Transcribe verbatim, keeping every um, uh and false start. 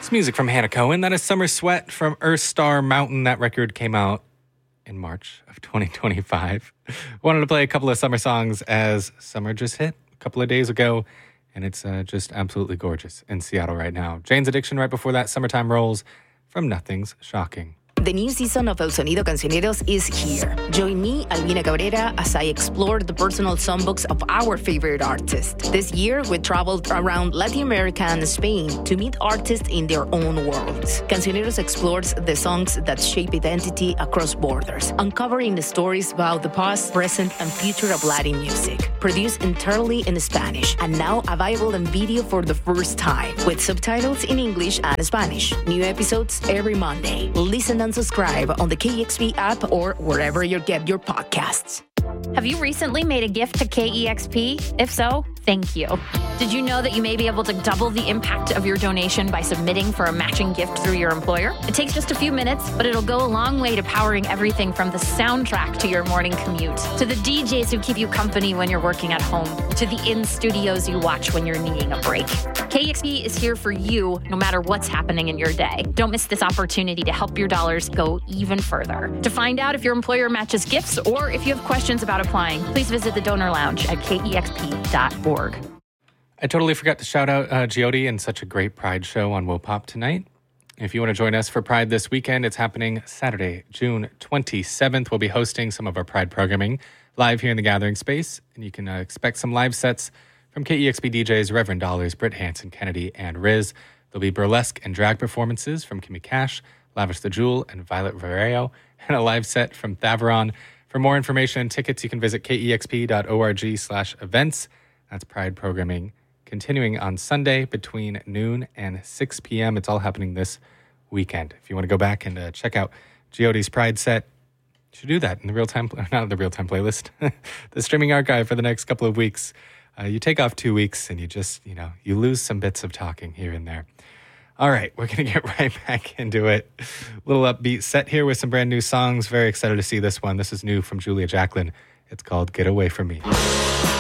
It's music from Hannah Cohen. That is Summer Sweat from Earthstar Mountain. That record came out in March of twenty twenty-five. Wanted to play a couple of summer songs as summer just hit a couple of days ago, and it's uh, just absolutely gorgeous in Seattle right now. Jane's Addiction right before that, Summertime Rolls from Nothing's Shocking. The new season of El Sonido Cancioneros is here. Join me, Albina Cabrera, as I explore the personal songbooks of our favorite artists. This year, we traveled around Latin America and Spain to meet artists in their own worlds. Cancioneros explores the songs that shape identity across borders, uncovering the stories about the past, present, and future of Latin music. Produced entirely in Spanish, and now available in video for the first time, with subtitles in English and Spanish. New episodes every Monday. Listen and subscribe on the K E X P app or wherever you get your podcasts. Have you recently made a gift to K E X P? If so, thank you. Did you know that you may be able to double the impact of your donation by submitting for a matching gift through your employer? It takes just a few minutes, but it'll go a long way to powering everything from the soundtrack to your morning commute, to the D Js who keep you company when you're working at home, to the in-studios you watch when you're needing a break. K E X P is here for you no matter what's happening in your day. Don't miss this opportunity to help your dollars go even further. To find out if your employer matches gifts or if you have questions about applying, please visit the Donor Lounge at K E X P dot org. I totally forgot to shout out uh, Giodi and such a great Pride show on WOPOP tonight. If you want to join us for Pride this weekend, it's happening Saturday, June twenty-seventh. We'll be hosting some of our Pride programming live here in the Gathering Space, and you can uh, expect some live sets from K E X P D Js Reverend Dollars, Britt Hanson, Kennedy, and Riz. There'll be burlesque and drag performances from Kimmy Cash, Lavish the Jewel, and Violet Vareo, and a live set from Thaveron. For more information and tickets, you can visit K E X P dot org slash events. That's Pride programming continuing on Sunday between noon and six p.m. It's all happening this weekend. If you want to go back and uh, check out Giodi's Pride set, you should do that in the real-time, not in the real-time playlist, the streaming archive for the next couple of weeks. Uh, you take off two weeks and you just, you know, you lose some bits of talking here and there. All right, we're going to get right back into it. Little upbeat set here with some brand new songs. Very excited to see this one. This is new from Julia Jacklin. It's called Get Away From Me.